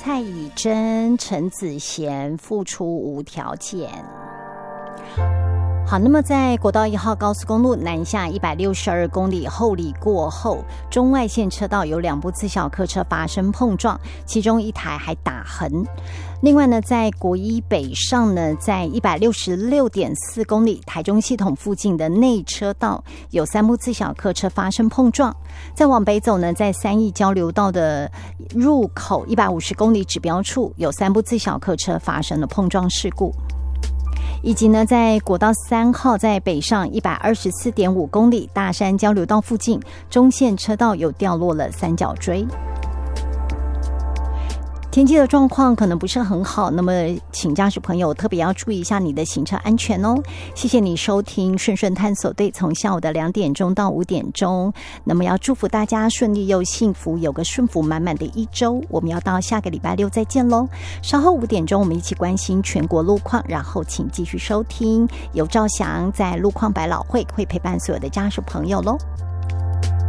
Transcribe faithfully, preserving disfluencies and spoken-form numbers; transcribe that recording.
蔡以真、陈子贤付出无条件。好，那么在国道一号高速公路南下一百六十二公里后里过后，中外线车道有两部自小客车发生碰撞，其中一台还打横。另外呢，在国一北上呢，在一百六十六点四公里台中系统附近的内车道有三部自小客车发生碰撞。再往北走呢，在三义交流道的入口一百五十公里指标处有三部自小客车发生了碰撞事故。以及呢，在国道三号在北上一百二十四点五公里大山交流道附近，中线车道有掉落了三角锥。天气的状况可能不是很好，那么请驾驶朋友特别要注意一下你的行车安全哦。谢谢你收听顺顺探索队，从下午的两点钟到五点钟，那么要祝福大家顺利又幸福，有个顺福满满的一周。我们要到下个礼拜六再见咯。稍后五点钟我们一起关心全国路况，然后请继续收听由赵翔在路况百老汇会陪伴所有的驾驶朋友咯。